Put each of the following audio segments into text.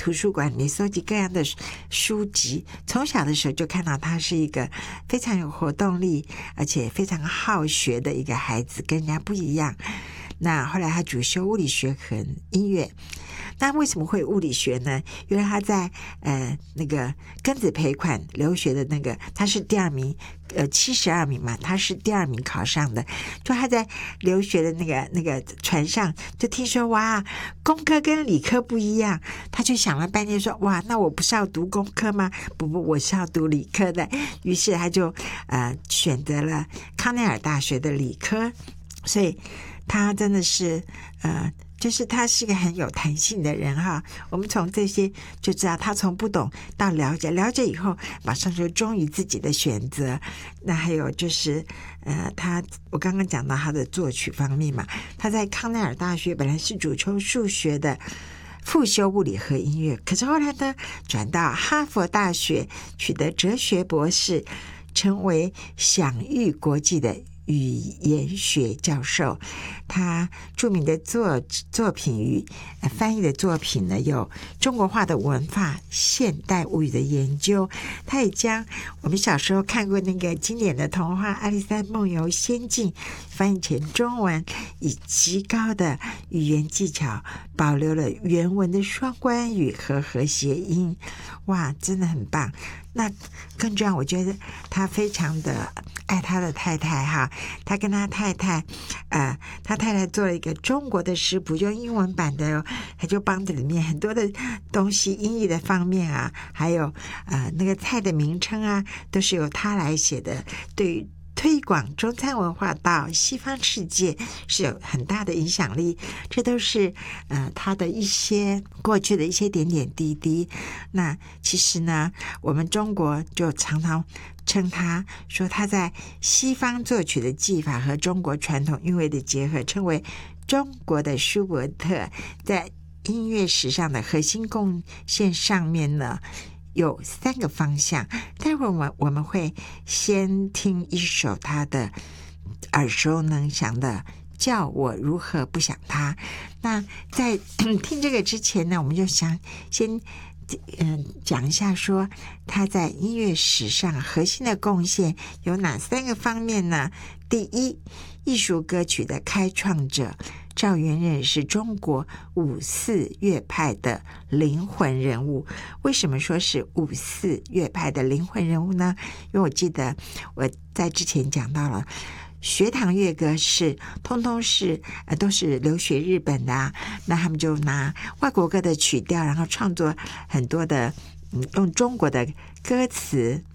图书馆里搜集各样的书籍，从小的时候就看到他是一个非常有活动力而且非常好学的一个孩子，跟人家不一样。那后来他主修物理学和音乐。那为什么会物理学呢？因为他在那个庚子赔款留学的那个，他是第2名，72名嘛，他是第2名考上的。就他在留学的那个船上，就听说哇，工科跟理科不一样，他就想了半天说哇，那我不是要读工科吗？不，我是要读理科的。于是他就选择了康奈尔大学的理科，所以他真的是就是他是个很有弹性的人哈。我们从这些就知道他从不懂到了解，了解以后马上就忠于自己的选择。那还有就是我刚刚讲到他的作曲方面嘛，他在康奈尔大学本来是主修数学的，复修物理和音乐，可是后来呢转到哈佛大学取得哲学博士，成为享誉国际的语言学教授。他著名的作品与翻译的作品呢，有中国化的文化、现代物语的研究。他也将我们小时候看过那个经典的童话《爱丽丝梦游仙境》翻译成中文，以极高的语言技巧保留了原文的双关语和和谐音。哇，真的很棒。那更重要，我觉得他非常的爱他的太太哈，他跟他太太他太太做了一个中国的食谱，用英文版的他就帮着里面很多的东西音译的方面啊，还有那个菜的名称啊，都是由他来写的，对于推广中餐文化到西方世界是有很大的影响力。这都是他的一些过去的一些点点滴滴。那其实呢，我们中国就常常称他说他在西方作曲的技法和中国传统韵味的结合，称为中国的舒伯特。在音乐史上的核心贡献上面呢，有3个方向。待会儿我们会先听一首他的耳熟能详的叫我如何不想他。那在听这个之前呢，我们就想先讲一下说他在音乐史上核心的贡献有哪3个方面呢？第一，艺术歌曲的开创者，赵元任是中国5/4乐派的灵魂人物。为什么说是5/4乐派的灵魂人物呢？因为我记得我在之前讲到了学堂乐歌通通是都是留学日本的那他们就拿外国歌的曲调，然后创作很多的用中国的歌词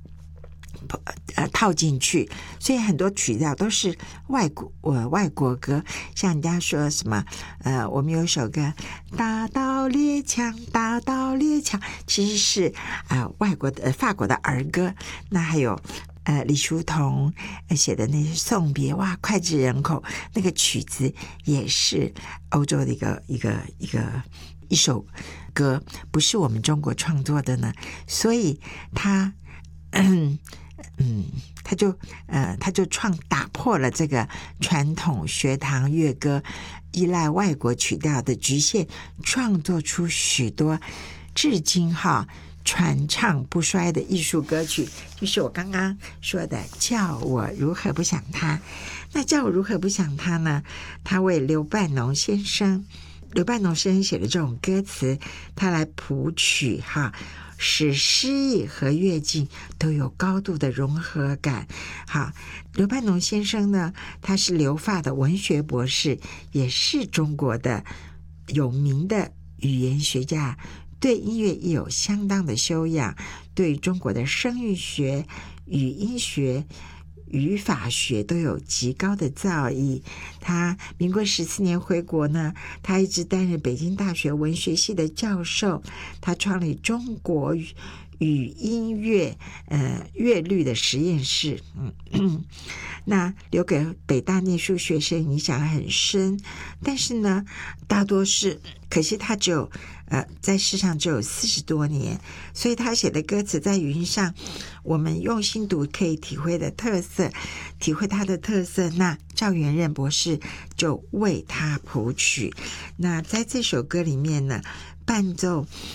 套进去，所以很多曲调都是外国歌。像人家说什么我们有一首歌大刀猎枪大刀猎枪，其实是法国的儿歌。那还有李叔同写的那些送别，哇，脍炙人口，那个曲子也是欧洲的一首歌，不是我们中国创作的呢。所以他就打破了这个传统学堂乐歌依赖外国曲调的局限，创作出许多至今传唱不衰的艺术歌曲，就是我刚刚说的叫我如何不想他。那叫我如何不想他呢，他为刘半农先生写的这种歌词，他来谱曲使诗意和乐境都有高度的融合感。刘半农先生呢，他是留法的文学博士，也是中国的有名的语言学家，对音乐亦有相当的修养，对中国的声韵学、语音学、语法学都有极高的造诣。他民国14年回国呢，他一直担任北京大学文学系的教授，他创立中国语音乐乐律的实验室。那留给北大念书学生影响很深，但是呢，大多是可惜他只有在世上只有40多年，所以他写的歌词在语音上，我们用心读可以体会他的特色。那赵元任博士就为他谱曲。那在这首歌里面呢，伴奏